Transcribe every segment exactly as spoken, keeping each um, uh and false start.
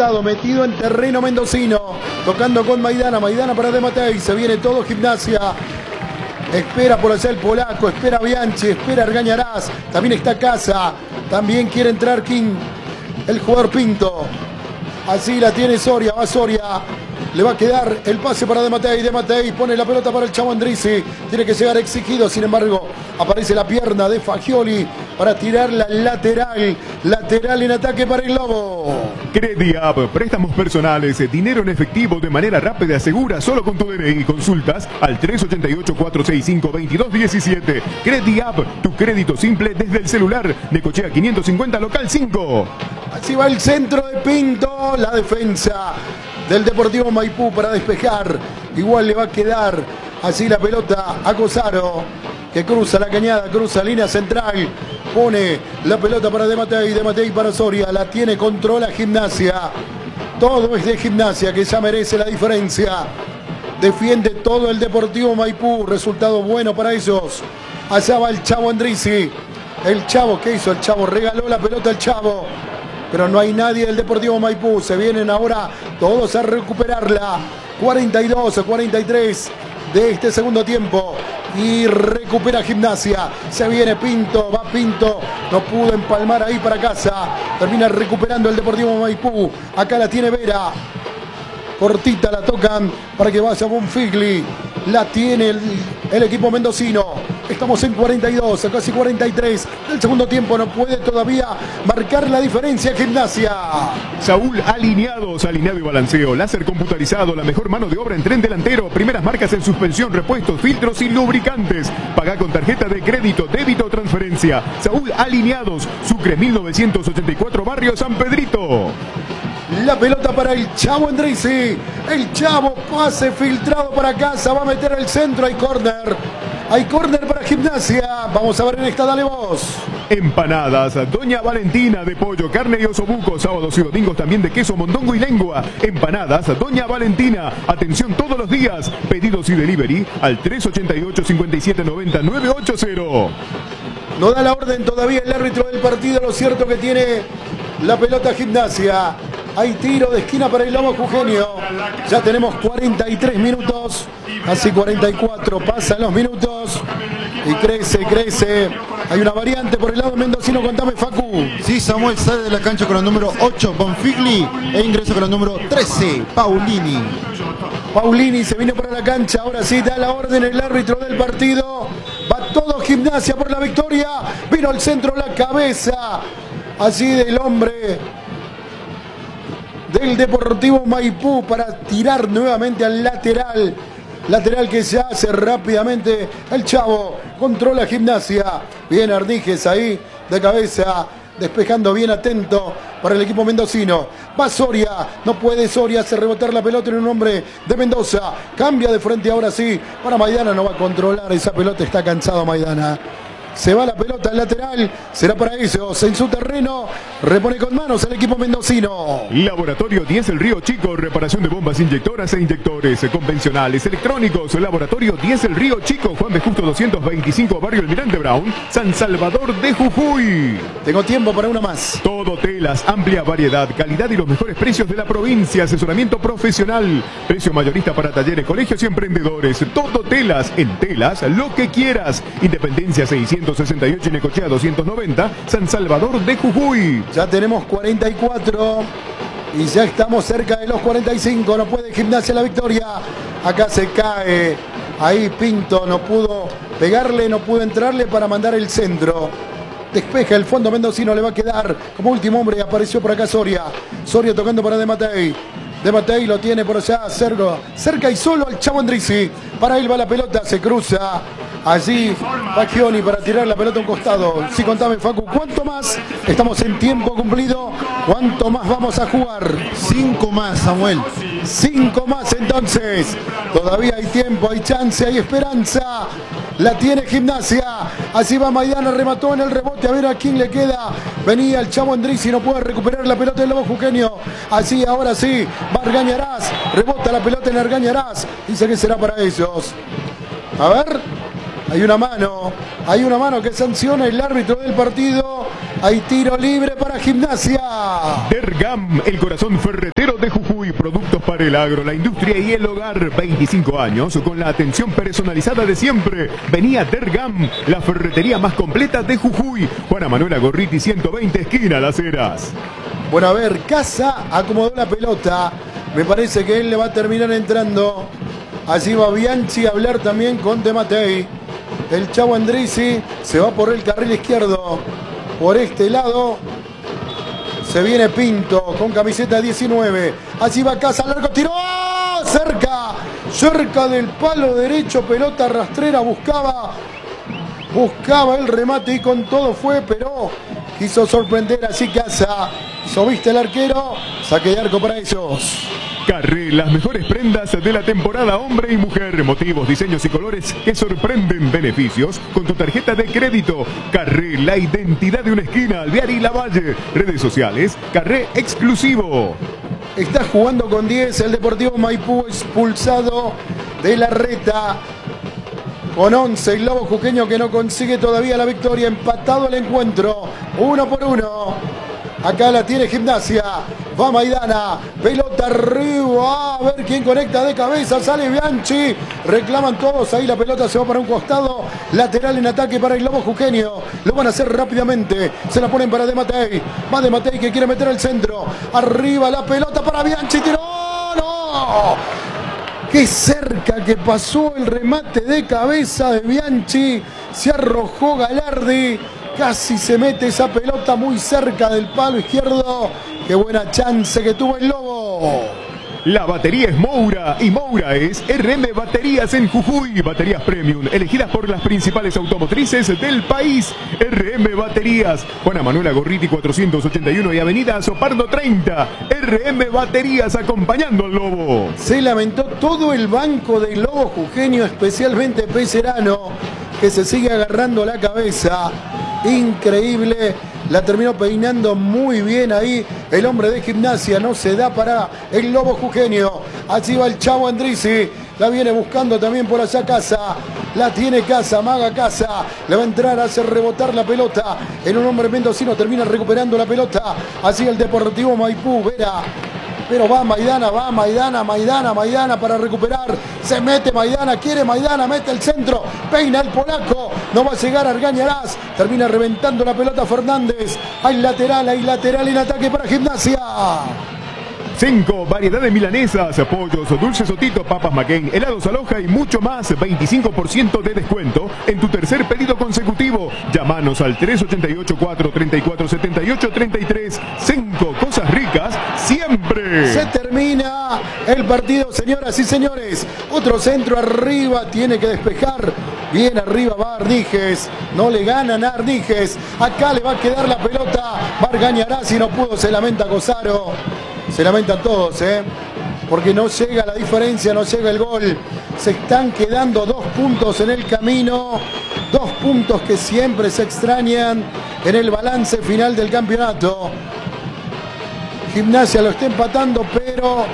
costado, metido en terreno mendocino, tocando con Maidana, Maidana para De Matei, se viene todo Gimnasia. Espera por allá el polaco, espera Bianchi, espera Argañarás, también está Casa, también quiere entrar King, el jugador Pinto. Así la tiene Soria, va Soria, le va a quedar el pase para De Matei, De Matei pone la pelota para el Chavo Andrisi, tiene que llegar exigido, sin embargo aparece la pierna de Fagioli para tirar la lateral, lateral en ataque para el Lobo. Crediap, préstamos personales, dinero en efectivo de manera rápida, segura, solo con tu D N I. Consultas al tres ocho ocho, cuatro seis cinco, dos dos uno siete. Crediap, tu crédito simple desde el celular. Necochea quinientos cincuenta, local cinco. Así va el centro de Pinto, la defensa del Deportivo Maipú para despejar. Igual le va a quedar así la pelota a Cosaro, que cruza la cañada, cruza línea central, pone la pelota para De Matei, De Matei para Soria, la tiene, controla Gimnasia. Todo es de Gimnasia, que ya merece la diferencia. Defiende todo el Deportivo Maipú, resultado bueno para ellos. Allá va el Chavo Andrisi. El Chavo, ¿qué hizo? El Chavo regaló la pelota al Chavo, pero no hay nadie del Deportivo Maipú. Se vienen ahora todos a recuperarla. cuarenta y dos a cuarenta y tres de este segundo tiempo. Y recupera Gimnasia. Se viene Pinto, va Pinto. No pudo empalmar ahí para Casa. Termina recuperando el Deportivo Maipú. Acá la tiene Vera. Cortita la tocan para que vaya Bonfigli. La tiene el, el equipo mendocino. Estamos en cuarenta y dos, a casi cuarenta y tres del segundo tiempo. No puede todavía marcar la diferencia Gimnasia. Saúl Alineados, alineado y balanceo, láser computarizado, la mejor mano de obra en tren delantero, primeras marcas en suspensión, repuestos, filtros y lubricantes. Paga con tarjeta de crédito, débito o transferencia. Saúl Alineados, Sucre mil novecientos ochenta y cuatro, barrio San Pedrito. La pelota para el Chavo Andrisi. El Chavo, pase filtrado para Casa. Va a meter al centro. Hay córner. Hay córner para Gimnasia. Vamos a ver en esta, dale vos. Empanadas Doña Valentina, de pollo, carne y osobuco. Sábados y domingos también de queso, mondongo y lengua. Empanadas Doña Valentina. Atención todos los días. Pedidos y delivery al tres ocho ocho, cinco siete nueve cero, nueve ocho cero. No da la orden todavía el árbitro del partido. Lo cierto que tiene la pelota Gimnasia. Hay tiro de esquina para el Lobo Jujeño. Ya tenemos cuarenta y tres minutos, casi cuarenta y cuatro. Pasan los minutos y crece, crece. Hay una variante por el lado mendocino. Contame, Facu. Sí, Samuel sale de la cancha con el número ocho, Bonfigli, e ingresa con el número trece, Paulini. Paulini se vino para la cancha. Ahora sí da la orden el árbitro del partido. Va todo Gimnasia por la victoria. Vino al centro la cabeza así del hombre del Deportivo Maipú para tirar nuevamente al lateral. Lateral que se hace rápidamente el Chavo. Controla Gimnasia. Bien Arnijes ahí de cabeza, despejando bien atento para el equipo mendocino. Va Soria, no puede Soria hacer rebotar la pelota en un hombre de Mendoza. Cambia de frente ahora sí para Maidana, no va a controlar esa pelota, está cansado Maidana. Se va la pelota al lateral, será para ellos en su terreno. Repone con manos el equipo mendocino. Laboratorio diez El Río Chico, reparación de bombas inyectoras e inyectores convencionales, electrónicos. Laboratorio diez El Río Chico, Juan de Justo doscientos veinticinco, barrio Almirante Brown, San Salvador de Jujuy. Tengo tiempo para una más. Todo telas, amplia variedad, calidad y los mejores precios de la provincia. Asesoramiento profesional, precio mayorista para talleres, colegios y emprendedores. Todo telas, en telas, lo que quieras. Independencia seiscientos sesenta y ocho, Necochea doscientos noventa, San Salvador de Jujuy. Ya tenemos cuarenta y cuatro y ya estamos cerca de los cuarenta y cinco. No puede Gimnasia la victoria. Acá se cae. Ahí Pinto no pudo pegarle, no pudo entrarle para mandar el centro. Despeja el fondo mendocino, le va a quedar como último hombre. Apareció por acá Soria. Soria tocando para De Matei. De Matei lo tiene por allá cerca, cerca y solo al Chavo Andrisi. Para él va la pelota, se cruza. Allí Fagioni para tirar la pelota a un costado. Sí, contame, Facu, ¿cuánto más? Estamos en tiempo cumplido. ¿Cuánto más vamos a jugar? Cinco más, Samuel. Cinco más entonces. Todavía hay tiempo, hay chance, hay esperanza. La tiene Gimnasia. Así va Maidana, remató en el rebote. A ver a quién le queda. Venía el Chavo Andrisi, no puede recuperar la pelota del Lobo Jujeño. Así, ahora sí. Va Argañarás. Rebota la pelota en Argañarás. Dice que será para ellos. A ver. Hay una mano, hay una mano que sanciona el árbitro del partido. Hay tiro libre para Gimnasia. Dergam, el corazón ferretero de Jujuy, productos para el agro, la industria y el hogar. veinticinco años con la atención personalizada de siempre. Venía Dergam, la ferretería más completa de Jujuy. Juana Manuela Gorriti ciento veinte, esquina Las Heras. Bueno, a ver, Casa acomodó la pelota. Me parece que él le va a terminar entrando. Allí va Bianchi a hablar también con De Matei. El Chavo Andrisi se va por el carril izquierdo. Por este lado se viene Pinto con camiseta diecinueve. Allí va Casa, largo tiro. Cerca, cerca del palo derecho. Pelota rastrera, buscaba. Buscaba el remate y con todo fue, pero quiso sorprender así Casa. Hizo viste el arquero. Saque de arco para ellos. Carré, las mejores prendas de la temporada hombre y mujer. Motivos, diseños y colores que sorprenden. Beneficios con tu tarjeta de crédito. Carré, la identidad de una esquina. Alvear y Lavalle. Redes sociales, Carré exclusivo. Está jugando con diez el Deportivo Maipú, expulsado de la reta. Con once el Lobo Jujeño, que no consigue todavía la victoria. Empatado el encuentro, uno por uno. Acá la tiene Gimnasia. Va Maidana. Pelota arriba. A ver quién conecta de cabeza. Sale Bianchi. Reclaman todos. Ahí la pelota se va para un costado. Lateral en ataque para el Lobo Jujeño. Lo van a hacer rápidamente. Se la ponen para De Matei. Va De Matei que quiere meter al centro. Arriba la pelota para Bianchi. Tiró. ¡No! Qué cerca que pasó el remate de cabeza de Bianchi. Se arrojó Galardi. Casi se mete esa pelota muy cerca del palo izquierdo. Qué buena chance que tuvo el Lobo. La batería es Moura y Moura es R M Baterías en Jujuy. Baterías Premium, elegidas por las principales automotrices del país. R M Baterías, Juana Manuela Gorriti cuatrocientos ochenta y uno y Avenida Sopardo treinta. R M Baterías acompañando al Lobo. Se lamentó todo el banco del Lobo Jujeño, especialmente Pecerano, que se sigue agarrando la cabeza. Increíble, la terminó peinando muy bien ahí el hombre de Gimnasia. No se da para el Lobo Jujeño. Allí va el Chavo Andrisi, la viene buscando también por allá Casa. La tiene Casa, Maga Casa. Le va a entrar a hacer rebotar la pelota en un hombre mendocino. Termina recuperando la pelota. Así el Deportivo Maipú, Vera. Pero va Maidana, va Maidana, Maidana, Maidana para recuperar. Se mete Maidana, quiere Maidana, mete el centro. Peina el polaco. No va a llegar Argañarás. Termina reventando la pelota Fernández. Hay lateral, hay lateral en ataque para Gimnasia. Cinco, variedad de milanesas, pollos, dulces Sotito, papas McCain, helados Aloha y mucho más. veinticinco por ciento de descuento en tu tercer pedido consecutivo. Llámanos al tres ocho ocho, cuatro tres cuatro, siete ocho tres tres. Cinco, cosas ricas siempre. Se termina el partido, señoras y señores. Otro centro arriba, tiene que despejar. Bien arriba va Arnijes. No le ganan a Arnijes. Acá le va a quedar la pelota. Argañarás y no pudo, se lamenta Cosaro. Se lamentan todos, ¿eh? Porque no llega la diferencia, no llega el gol. Se están quedando dos puntos en el camino. Dos puntos que siempre se extrañan en el balance final del campeonato. Gimnasia lo está empatando, pero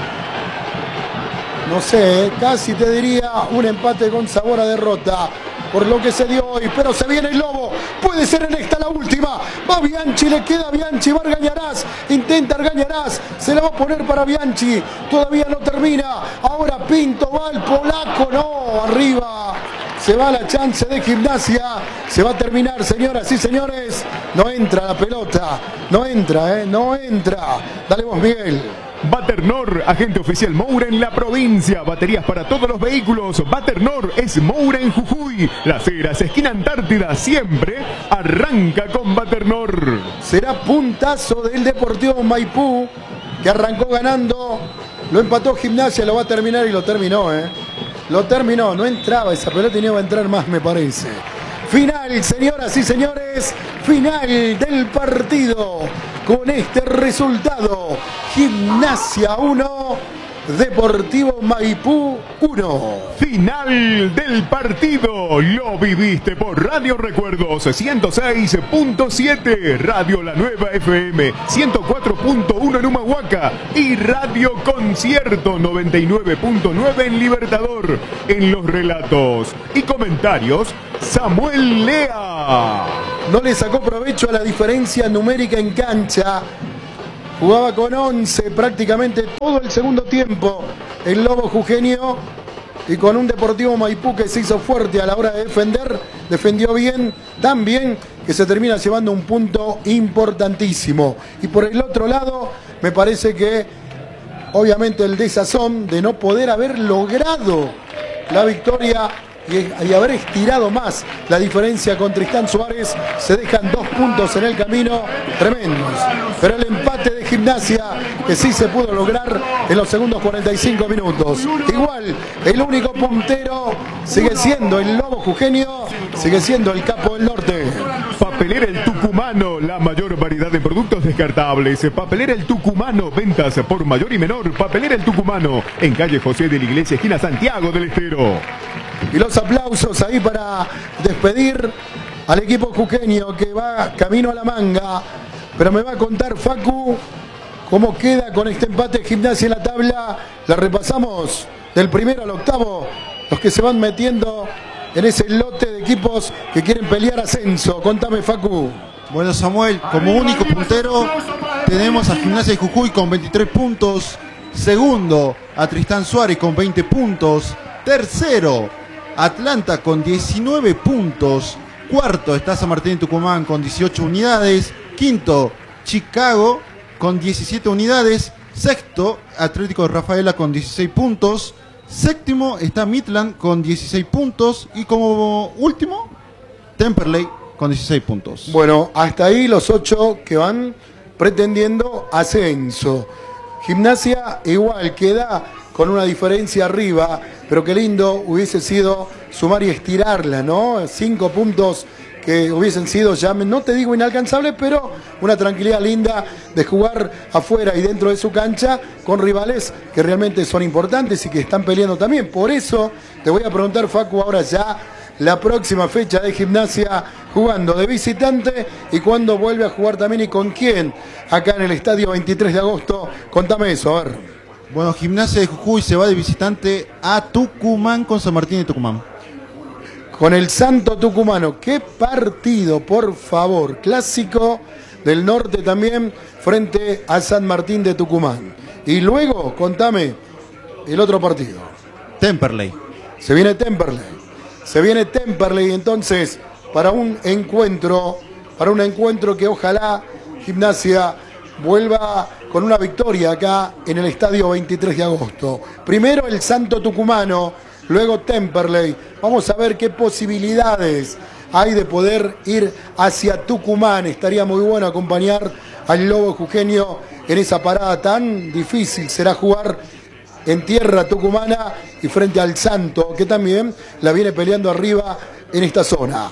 no sé, ¿eh? Casi te diría un empate con sabor a derrota. Por lo que se dio hoy, pero se viene el Lobo. Puede ser en esta la última. Va Bianchi, le queda Bianchi, va Argañarás. Intenta Argañarás, se la va a poner para Bianchi. Todavía no termina. Ahora Pinto, va el polaco, no, arriba. Se va la chance de Gimnasia. Se va a terminar, señoras y señores. No entra la pelota. No entra, eh, no entra. Dale vos, Miguel. Baternor, agente oficial Moura en la provincia. Baterías para todos los vehículos. Baternor es Moura en Jujuy. Las Heras, esquina Antártida, siempre arranca con Baternor. Será puntazo del Deportivo Maipú, que arrancó ganando. Lo empató Gimnasia, lo va a terminar y lo terminó, ¿eh? Lo terminó, no entraba esa pelota y no iba a entrar más, me parece. Final, señoras y señores, final del partido. Con este resultado, Gimnasia uno, Deportivo Maipú uno. Final del partido. Lo viviste por Radio Recuerdos ciento seis punto siete, Radio La Nueva F M ciento cuatro punto uno en Humahuaca y Radio Concierto noventa y nueve punto nueve en Libertador. En los relatos y comentarios, Samuel Lea. no le sacó provecho a la diferencia numérica en cancha. Jugaba con once prácticamente todo el segundo tiempo el Lobo Jujeño, y con un Deportivo Maipú que se hizo fuerte a la hora de defender, defendió bien, tan bien que se termina llevando un punto importantísimo. Y por el otro lado, me parece que obviamente el desazón de no poder haber logrado la victoria y, y haber estirado más la diferencia con Tristán Suárez, se dejan dos puntos en el camino tremendos. Pero el empate de Gimnasia, que sí se pudo lograr en los segundos cuarenta y cinco minutos. Igual, el único puntero sigue siendo el Lobo Jujeño, sigue siendo el Capo del Norte. Papelera El Tucumano, la mayor variedad de productos descartables. Papelera El Tucumano, ventas por mayor y menor. Papelera El Tucumano, en calle José de la Iglesia, esquina Santiago del Estero. Y los aplausos ahí para despedir al equipo jujeño que va camino a la manga. Pero me va a contar Facu cómo queda con este empate Gimnasia en la tabla. La repasamos del primero al octavo, los que se van metiendo en ese lote de equipos que quieren pelear ascenso. Contame, Facu. Bueno, Samuel, como único puntero tenemos a Gimnasia de Jujuy con veintitrés puntos. Segundo, a Tristán Suárez con veinte puntos. Tercero, Atlanta con diecinueve puntos. Cuarto está San Martín de Tucumán con dieciocho unidades. Quinto, Chicago con diecisiete unidades. Sexto, Atlético de Rafaela con dieciséis puntos. Séptimo está Midland con dieciséis puntos. Y como último, Temperley con dieciséis puntos. Bueno, hasta ahí los ocho que van pretendiendo ascenso. Gimnasia igual queda con una diferencia arriba, pero qué lindo hubiese sido sumar y estirarla, ¿no? Cinco puntos que hubiesen sido ya, no te digo inalcanzables, pero una tranquilidad linda de jugar afuera y dentro de su cancha con rivales que realmente son importantes y que están peleando también. Por eso te voy a preguntar, Facu, ahora ya la próxima fecha de Gimnasia jugando de visitante y cuándo vuelve a jugar también y con quién acá en el estadio veintitrés de agosto. Contame eso, a ver. Bueno, Gimnasia de Jujuy se va de visitante a Tucumán con San Martín de Tucumán. Con el Santo Tucumano. Qué partido, por favor. Clásico del norte también frente a San Martín de Tucumán. Y luego, contame, el otro partido. Temperley. Se viene Temperley. Se viene Temperley entonces para un encuentro, para un encuentro que ojalá Gimnasia vuelva con una victoria acá en el estadio veintitrés de agosto. Primero el Santo Tucumano, luego Temperley. Vamos a ver qué posibilidades hay de poder ir hacia Tucumán. Estaría muy bueno acompañar al Lobo Jujeño en esa parada tan difícil. Será jugar en tierra tucumana y frente al Santo, que también la viene peleando arriba en esta zona.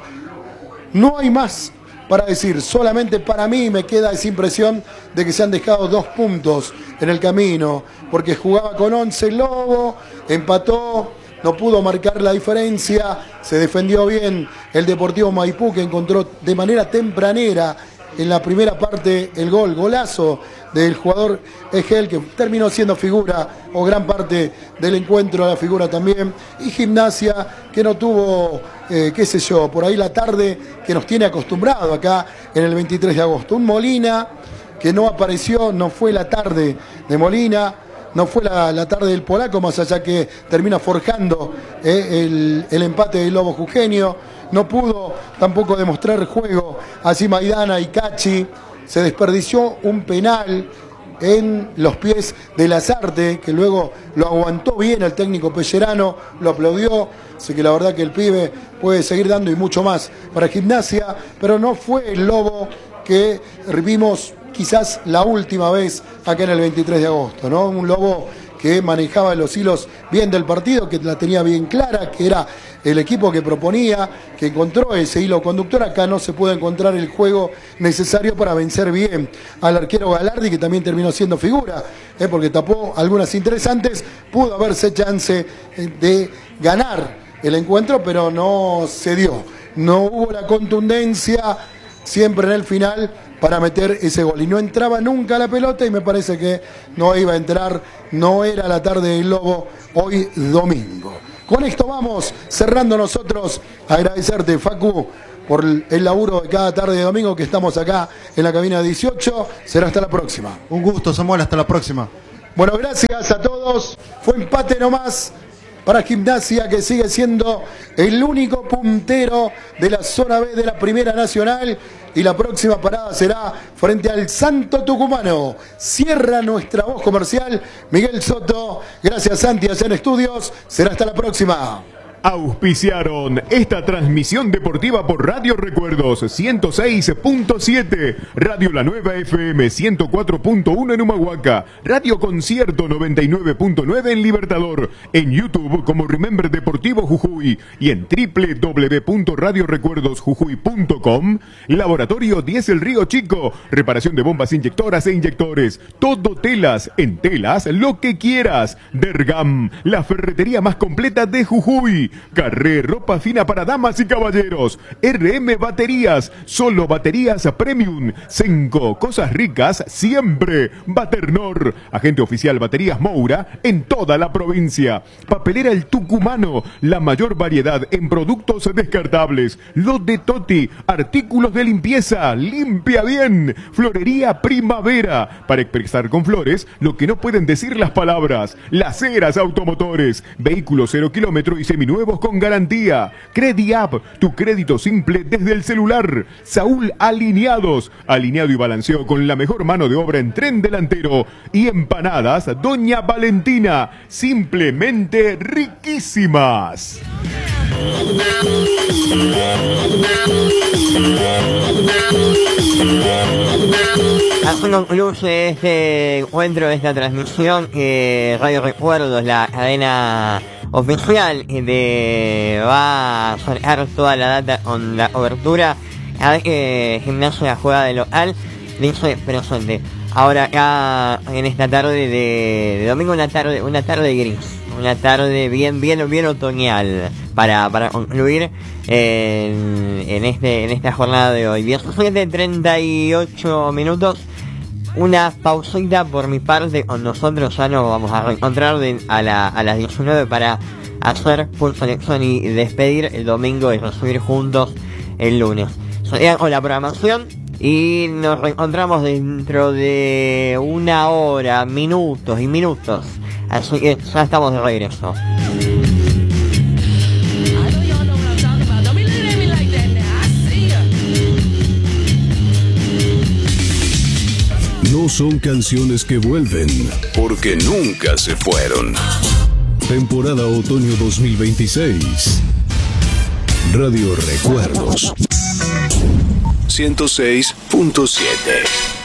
No hay más para decir, solamente para mí me queda esa impresión de que se han dejado dos puntos en el camino, porque jugaba con once el Lobo, empató, no pudo marcar la diferencia, se defendió bien el Deportivo Maipú, que encontró de manera tempranera en la primera parte el gol, golazo del jugador Egel, que terminó siendo figura, o gran parte del encuentro la figura también, y Gimnasia, que no tuvo, eh, qué sé yo, por ahí la tarde que nos tiene acostumbrado acá en el veintitrés de agosto. Un Molina que no apareció, no fue la tarde de Molina, no fue la, la tarde del polaco, más allá que termina forjando eh, el, el empate del Lobo Jujeño. No pudo tampoco demostrar juego así Maidana y Cachi. Se desperdició un penal en los pies de Lazarte, que luego lo aguantó bien el técnico pellerano, lo aplaudió. Así que la verdad que el pibe puede seguir dando y mucho más para Gimnasia, pero no fue el Lobo que vimos quizás la última vez acá en el veintitrés de agosto, ¿no? Un Lobo que manejaba los hilos bien del partido, que la tenía bien clara, que era el equipo que proponía, que encontró ese hilo conductor. Acá no se pudo encontrar el juego necesario para vencer bien al arquero Galardi, que también terminó siendo figura, ¿eh? porque tapó algunas interesantes, pudo haberse chance de ganar el encuentro, pero no se dio, no hubo la contundencia siempre en el final para meter ese gol, y no entraba nunca la pelota, y me parece que no iba a entrar, no era la tarde del Lobo hoy domingo. Con esto vamos cerrando nosotros, agradecerte, Facu, por el laburo de cada tarde de domingo que estamos acá en la cabina dieciocho. Será hasta la próxima. Un gusto, Samuel, hasta la próxima. Bueno, gracias a todos. Fue empate nomás para Gimnasia, que sigue siendo el único puntero de la zona B de la Primera Nacional. Y la próxima parada será frente al Santo Tucumano. Cierra nuestra voz comercial Miguel Soto. Gracias, Santi, allá en estudios. Será hasta la próxima. Auspiciaron esta transmisión deportiva por Radio Recuerdos ciento seis punto siete, Radio La Nueva F M ciento cuatro punto uno en Humahuaca, Radio Concierto noventa y nueve punto nueve en Libertador, en YouTube como Remember Deportivo Jujuy y en doble u doble u doble u punto radio recuerdos jujuy punto com. Laboratorio diez El Río Chico, reparación de bombas inyectoras e inyectores, todo telas, en telas lo que quieras. Dergam, la ferretería más completa de Jujuy. Carré, ropa fina para damas y caballeros. R M Baterías, solo baterías premium. Senco, cosas ricas siempre. Baternor, agente oficial Baterías Moura en toda la provincia. Papelera El Tucumano, la mayor variedad en productos descartables. Lot de Toti, artículos de limpieza, limpia bien. Florería Primavera, para expresar con flores lo que no pueden decir las palabras. Las Heras Automotores, vehículos cero kilómetro y seminuevos con garantía. CrediApp, tu crédito simple desde el celular. Saúl Alineados, alineado y balanceo con la mejor mano de obra en tren delantero. Y empanadas Doña Valentina, simplemente riquísimas. Así concluye este encuentro, esta transmisión. eh, Radio Recuerdos, la cadena oficial de va a sacar toda la data con la cobertura. A ver que Gimnasia juega de local, dice presente. Ahora acá en esta tarde de, de domingo, una tarde, una tarde gris, una tarde bien, bien, bien otoñal para, para concluir en, en este, en esta jornada de hoy. diecisiete treinta y ocho minutos. Una pausita por mi parte, con nosotros ya nos vamos a reencontrar de, a, la, a las diecinueve para hacer full selección y despedir el domingo y recibir juntos el lunes. Sería con la programación y nos reencontramos dentro de una hora, minutos y minutos. Así que ya estamos de regreso. No son canciones que vuelven, porque nunca se fueron. Temporada Otoño dos mil veintiséis. Radio Recuerdos ciento seis punto siete.